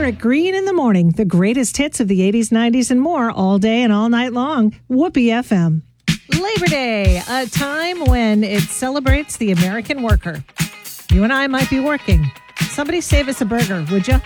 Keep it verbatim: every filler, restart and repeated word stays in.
at Green in the Morning, the greatest hits of the eighties, nineties, and more all day and all night long. Whoopee F M. Labor Day, a time when it celebrates the American worker. You and I might be working. Somebody save us a burger, would you?